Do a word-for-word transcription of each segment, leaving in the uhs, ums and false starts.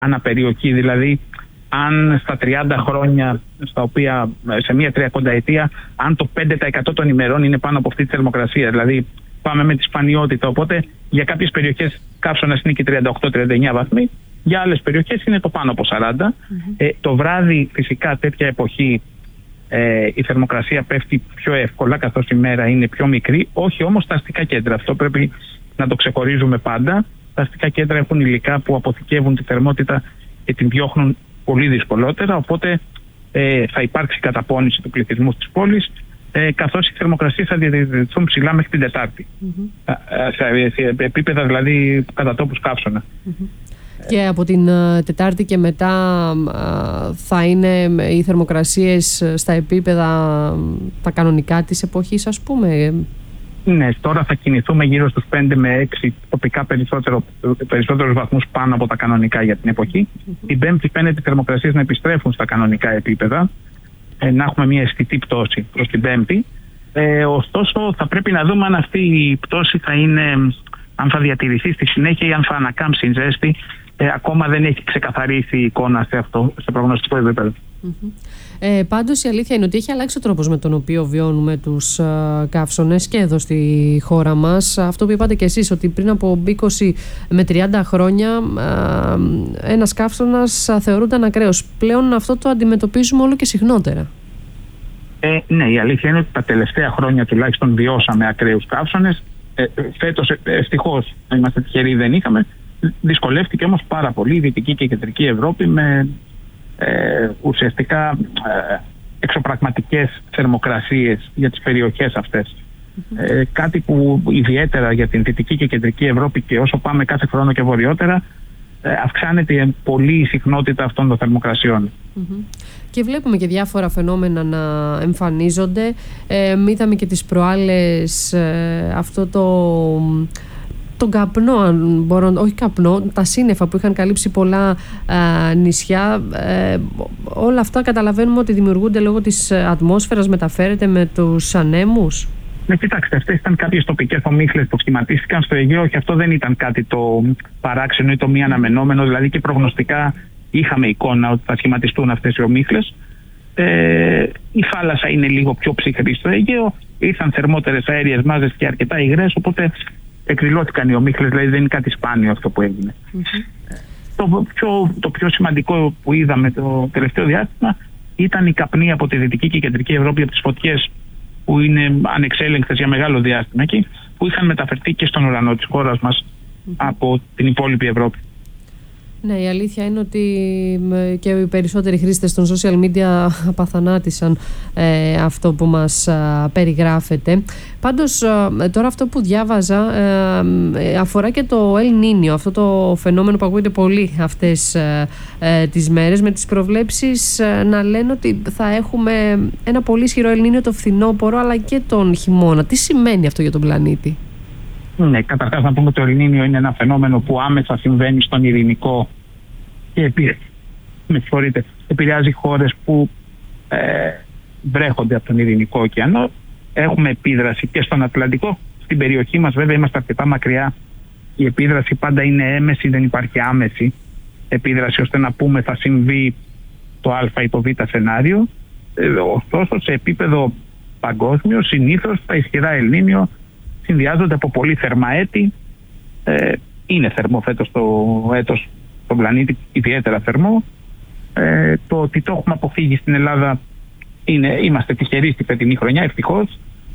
αναπεριοχή. Δηλαδή, αν στα τριάντα χρόνια, στα οποία σε μία τριακονταετία, αν το πέντε τοις εκατό των ημερών είναι πάνω από αυτή τη θερμοκρασία, δηλαδή πάμε με τη σπανιότητα. Οπότε για κάποιες περιοχές καύσωνας είναι και τριάντα οκτώ με τριάντα εννέα βαθμοί, για άλλες περιοχές είναι το πάνω από σαράντα. Mm-hmm. Ε, το βράδυ, φυσικά, τέτοια εποχή ε, η θερμοκρασία πέφτει πιο εύκολα, καθώς η μέρα είναι πιο μικρή. Όχι όμως τα αστικά κέντρα. Αυτό πρέπει να το ξεχωρίζουμε πάντα. Τα αστικά κέντρα έχουν υλικά που αποθηκεύουν τη θερμότητα και την διώχνουν πολύ δυσκολότερα, οπότε ε, θα υπάρξει καταπώνηση του πληθυσμού της πόλης, ε, καθώς οι θερμοκρασίες θα διατηρηθούν ψηλά μέχρι την Τετάρτη. Mm-hmm. Σε, σε επίπεδα δηλαδή κατά τόπους καύσωνα. Mm-hmm. Και από την Τετάρτη και μετά θα είναι οι θερμοκρασίες στα επίπεδα τα κανονικά της εποχής, ας πούμε. Ναι, τώρα θα κινηθούμε γύρω στους πέντε με έξι τοπικά περισσότερο, περισσότερους βαθμούς πάνω από τα κανονικά για την εποχή. Mm-hmm. Την Πέμπτη φαίνεται οι θερμοκρασίες να επιστρέφουν στα κανονικά επίπεδα, ε, να έχουμε μια αισθητή πτώση προς την Πέμπτη. Ε, ωστόσο, θα πρέπει να δούμε αν αυτή η πτώση θα είναι, αν θα διατηρηθεί στη συνέχεια ή αν θα ανακάμψει ζέστη. Ε, ακόμα δεν έχει ξεκαθαρίσει η εικόνα σε αυτό, σε προγνωστικό επίπεδο. Mm-hmm. Ε, πάντως η αλήθεια είναι ότι έχει αλλάξει ο τρόπος με τον οποίο βιώνουμε τους α, καύσωνες και εδώ στη χώρα μας. Αυτό που είπατε και εσείς, ότι πριν από είκοσι με τριάντα χρόνια α, ένας καύσωνας α, θεωρούνταν ακραίος. Πλέον αυτό το αντιμετωπίζουμε όλο και συχνότερα. Ε, ναι, η αλήθεια είναι ότι τα τελευταία χρόνια τουλάχιστον βιώσαμε ακραίους καύσωνες. Ε, φέτος ευτυχώς, να είμαστε τυχεροί, δεν είχαμε. Δυσκολεύτηκε όμως πάρα πολύ η Δυτική και η Κεντρική Ευρώπη με ε, ουσιαστικά ε, εξωπραγματικές θερμοκρασίες για τις περιοχές αυτές. Mm-hmm. Ε, κάτι που ιδιαίτερα για την Δυτική και Κεντρική Ευρώπη, και όσο πάμε κάθε χρόνο και βορειότερα, ε, αυξάνεται πολύ η συχνότητα αυτών των θερμοκρασιών. Mm-hmm. Και βλέπουμε και διάφορα φαινόμενα να εμφανίζονται. Ε, είδαμε και τις προάλλες ε, αυτό το... τον καπνό, αν μπορώ, όχι καπνό, τα σύννεφα που είχαν καλύψει πολλά α, νησιά. Ε, όλα αυτά καταλαβαίνουμε ότι δημιουργούνται λόγω της ατμόσφαιρας, μεταφέρεται με τους ανέμους. Ναι, κοιτάξτε, αυτές ήταν κάποιες τοπικές ομίχλες που σχηματίστηκαν στο Αιγαίο και αυτό δεν ήταν κάτι το παράξενο ή το μη αναμενόμενο. Δηλαδή και προγνωστικά είχαμε εικόνα ότι θα σχηματιστούν αυτές οι ομίχλες. Ε, η θάλασσα είναι λίγο πιο ψυχρή στο Αιγαίο, ήρθαν θερμότερες αέριες μάζες και αρκετά υγρές, οπότε εκδηλώθηκαν οι ομίχλες, δηλαδή δεν είναι κάτι σπάνιο αυτό που έγινε. Mm-hmm. Το, πιο, το πιο σημαντικό που είδαμε το τελευταίο διάστημα ήταν η καπνή από τη Δυτική και Κεντρική Ευρώπη, από τις φωτιές που είναι ανεξέλεγκτες για μεγάλο διάστημα εκεί, που είχαν μεταφερθεί και στον ουρανό της χώρας μας mm-hmm. από την υπόλοιπη Ευρώπη. Ναι, η αλήθεια είναι ότι και οι περισσότεροι χρήστες των social media απαθανάτησαν ε, αυτό που μας α, περιγράφεται. Πάντως α, τώρα αυτό που διάβαζα ε, αφορά και το El Niño, αυτό το φαινόμενο που ακούγεται πολύ αυτές ε, ε, τις μέρες, με τις προβλέψεις ε, να λένε ότι θα έχουμε ένα πολύ ισχυρό El Niño το φθινόπωρο αλλά και τον χειμώνα. Τι σημαίνει αυτό για τον πλανήτη? Ναι, καταρχάς να πούμε ότι το El Niño είναι ένα φαινόμενο που άμεσα συμβαίνει στον Ειρηνικό και επί... με συγχωρείτε, επηρεάζει χώρες που ε, βρέχονται από τον Ειρηνικό ωκεανό. Έχουμε επίδραση και στον Ατλαντικό. Στην περιοχή μας βέβαια είμαστε αρκετά μακριά. Η επίδραση πάντα είναι έμεση, δεν υπάρχει άμεση επίδραση ώστε να πούμε θα συμβεί το α ή το β σενάριο. Ε, ωστόσο σε επίπεδο παγκόσμιο συνήθως τα ισχυρά El Niño συνδυάζονται από πολύ θερμά έτη. Ε, είναι θερμό φέτος το έτος στον πλανήτη, ιδιαίτερα θερμό. Ε, το ότι το έχουμε αποφύγει στην Ελλάδα, είναι, είμαστε τυχεροί στη φετινή χρονιά, ευτυχώς.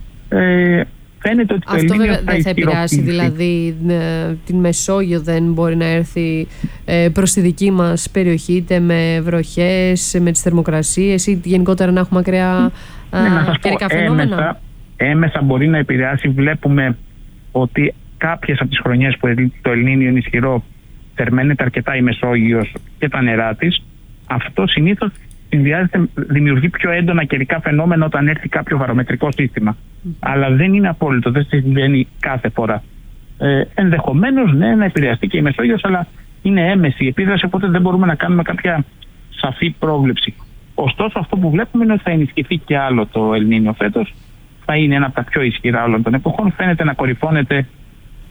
Ε, φαίνεται ότι αυτό το El Niño βέβαια δεν θα επηρεάσει, δηλαδή την Μεσόγειο δεν μπορεί να έρθει ε, προς τη δική μας περιοχή, είτε με βροχές, με τις θερμοκρασίες ή γενικότερα να έχουμε ακραία ναι, καιρικά φαινόμενα. Έμεσα, έμεσα μπορεί να επηρεάσει. Βλέπουμε ότι κάποιες από τις χρονιές που το El Niño είναι ισχυρό θερμαίνεται αρκετά η Μεσόγειος και τα νερά της. Αυτό συνήθως συνδυάζεται, δημιουργεί πιο έντονα καιρικά φαινόμενα όταν έρθει κάποιο βαρομετρικό σύστημα. Mm. Αλλά δεν είναι απόλυτο, δεν συμβαίνει κάθε φορά. Ε, ενδεχομένως ναι, να επηρεαστεί και η Μεσόγειος, αλλά είναι έμεση η επίδραση, οπότε δεν μπορούμε να κάνουμε κάποια σαφή πρόβλεψη. Ωστόσο, αυτό που βλέπουμε είναι ότι θα ενισχυθεί και άλλο το El Niño φέτος. Θα είναι ένα από τα πιο ισχυρά όλων των εποχών. Φαίνεται να κορυφώνεται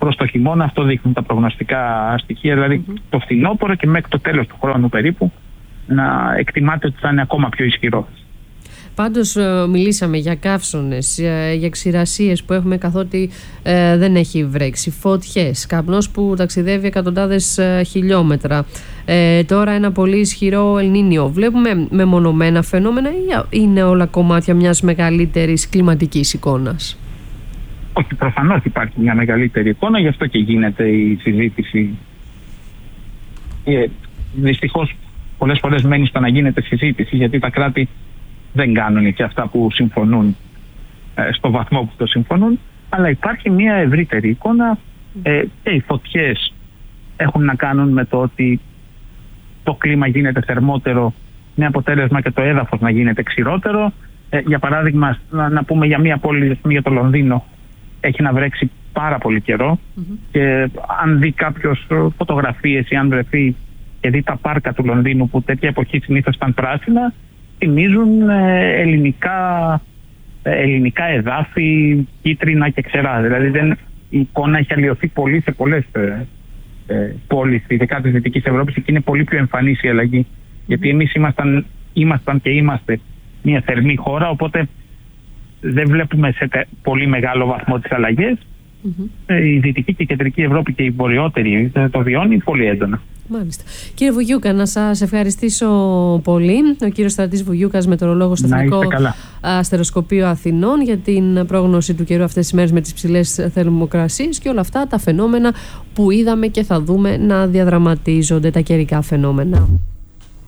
προς το χειμώνα, αυτό δείχνουν τα προγνωστικά στοιχεία, δηλαδή mm-hmm. το φθινόπωρο και μέχρι το τέλος του χρόνου περίπου να εκτιμάται ότι θα είναι ακόμα πιο ισχυρό. Πάντως μιλήσαμε για καύσονες, για ξηρασίες που έχουμε καθότι ε, δεν έχει βρέξει, φωτιές, καπνός που ταξιδεύει εκατοντάδες χιλιόμετρα, ε, τώρα ένα πολύ ισχυρό Ελνίνιο. Βλέπουμε μεμονωμένα φαινόμενα ή είναι όλα κομμάτια μιας μεγαλύτερης κλιματικής εικόνας? Όχι, προφανώς υπάρχει μια μεγαλύτερη εικόνα, γι' αυτό και γίνεται η συζήτηση. Ε, δυστυχώς πολλές φορές μένει στο να γίνεται συζήτηση, γιατί τα κράτη δεν κάνουν και αυτά που συμφωνούν ε, στο βαθμό που το συμφωνούν, αλλά υπάρχει μια ευρύτερη εικόνα ε, και οι φωτιές έχουν να κάνουν με το ότι το κλίμα γίνεται θερμότερο, με αποτέλεσμα και το έδαφος να γίνεται ξηρότερο. Ε, για παράδειγμα, να, να πούμε για μια πόλη, για το Λονδίνο, έχει να βρέξει πάρα πολύ καιρό mm-hmm. και αν δει κάποιος φωτογραφίες ή αν βρεθεί και δει τα πάρκα του Λονδίνου που τέτοια εποχή συνήθως ήταν πράσινα, θυμίζουν ε, ελληνικά, ε, ελληνικά εδάφη, κίτρινα και ξερά. Δηλαδή δεν, η εικόνα έχει αλλοιωθεί πολύ σε πολλές ε, ε, πόλεις, ειδικά της Δυτικής Ευρώπης, και είναι πολύ πιο εμφανής η αλλαγή. Γιατί εμείς ήμασταν, ήμασταν και είμαστε μια θερμή χώρα, οπότε δεν βλέπουμε σε τε, πολύ μεγάλο βαθμό τις αλλαγές. Mm-hmm. Ε, η Δυτική και η Κεντρική Ευρώπη και η Βορειότερη το βιώνει πολύ έντονα. Μάλιστα. Κύριε Βουγιούκα, να σας ευχαριστήσω πολύ. Ο κύριος Στρατής Βουγιούκας, μετεωρολόγος στο Εθνικό Αστεροσκοπείο Αθηνών, για την πρόγνωση του καιρού αυτές τις μέρες με τις ψηλές θερμοκρασίες και όλα αυτά τα φαινόμενα που είδαμε και θα δούμε να διαδραματίζονται, τα καιρικά φαινόμενα.